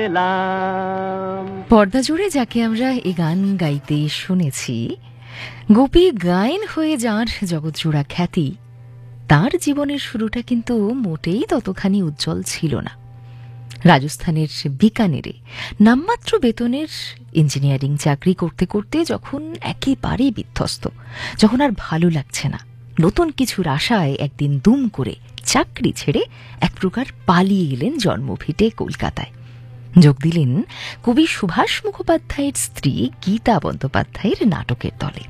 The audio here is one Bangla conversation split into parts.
পর্দা জুড়ে যাকে আমরা এই গান গাইতে শুনেছি, গোপী গায়ন হয়ে যার জগৎজোড়া খ্যাতি, তার জীবনের শুরুটা কিন্তু মোটেই ততখানি উজ্জ্বল ছিল না। রাজস্থানের বিকানেরে নামমাত্র বেতনের ইঞ্জিনিয়ারিং চাকরি করতে করতে যখন একেবারেই বিধ্বস্ত, যখন আর ভালো লাগছে না, নতুন কিছুর আশায় একদিন দুম করে চাকরি ছেড়ে এক প্রকার পালিয়ে এলেন জন্মভিটে কলকাতায়। যোগ দিলেন কবি সুভাষ মুখোপাধ্যায়ের স্ত্রী গীতা বন্দ্যোপাধ্যায়ের নাটকের দলে।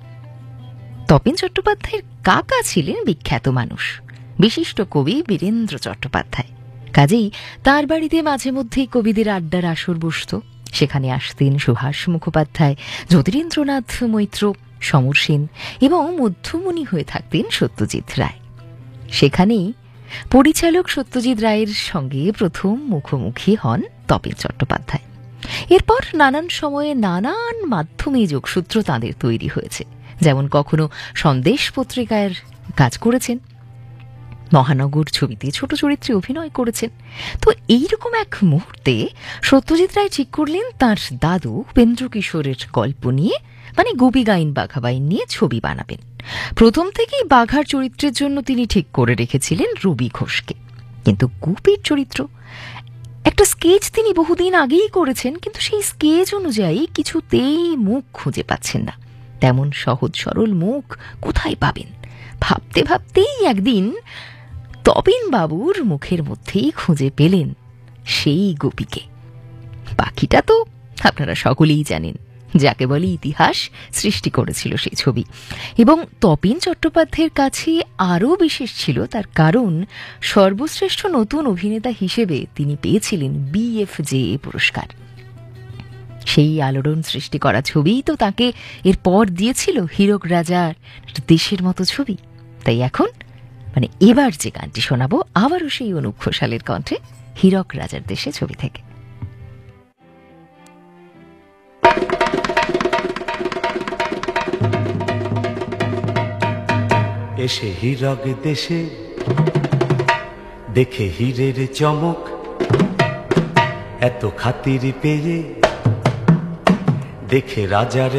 তপেন চট্টোপাধ্যায়ের কাকা ছিলেন বিখ্যাত মানুষ, বিশিষ্ট কবি বীরেন্দ্র চট্টোপাধ্যায়। কাজেই তার বাড়িতে মাঝে মধ্যেই কবিদের আড্ডার আসর বসত। সেখানে আসতেন সুভাষ মুখোপাধ্যায়, জ্যোতিরিন্দ্রনাথ মৈত্র, সমর সেন এবং মধ্যমণি হয়ে থাকতেন সত্যজিৎ রায়। সেখানেই পরিচালক সত্যজিৎ রায়ের সঙ্গে প্রথম মুখোমুখি হন তপেন চট্টোপাধ্যায়। এরপর নানান সময়ে নানান মাধ্যমে যোগসূত্র তাঁদের তৈরি হয়েছে। যেমন কখনো সন্দেশ পত্রিকার কাজ করেছেন, মহানগর ছবিতে ছোট চরিত্রে অভিনয় করেছেন। তো এইরকম এক মুহূর্তে সত্যজিৎ রায় ঠিক করলেন তাঁর দাদু উপেন্দ্র কিশোরের গল্প নিয়ে, মানে গোপী গাইন বাঘা বাইন নিয়ে ছবি বানাবেন। প্রথম থেকেই বাঘার চরিত্রের জন্য তিনি ঠিক করে রেখেছিলেন রবি ঘোষকে, কিন্তু গোপীর চরিত্র একটা স্কেচ তিনি বহুদিন আগেই করেছেন, কিন্তু সেই স্কেচ অনুযায়ী কিছুতেই মুখ খুঁজে পাচ্ছেন না। তেমন সহজ সরল মুখ কোথায় পাবেন? ভাবতে ভাবতেই একদিন তপেন বাবুর মুখের মধ্যেই খুঁজে পেলেন সেই গোপীকে। বাকিটা তো আপনারা সকলেই জানেন, যাকে বলে ইতিহাস সৃষ্টি করেছিল সেই ছবি। এবং তপেন চট্টোপাধ্যায়ের কাছে আরও বিশেষ ছিল তার কারণ, সর্বশ্রেষ্ঠ নতুন অভিনেতা হিসেবে তিনি পেয়েছিলেন BFJA পুরস্কার। সেই আলোড়ন সৃষ্টি করা ছবিই তো তাকে এরপর দিয়েছিল হীরক রাজার দেশের মতো ছবি। তাই এখন এবার যে গানটি শোনাবো আবারও সেই অনুপ ঘোষালের কণ্ঠে, হীরক রাজার দেশে ছবি থেকে। এসে হীরক দেশে দেখে হীরের চমক, এত খাতির পেয়ে দেখে রাজার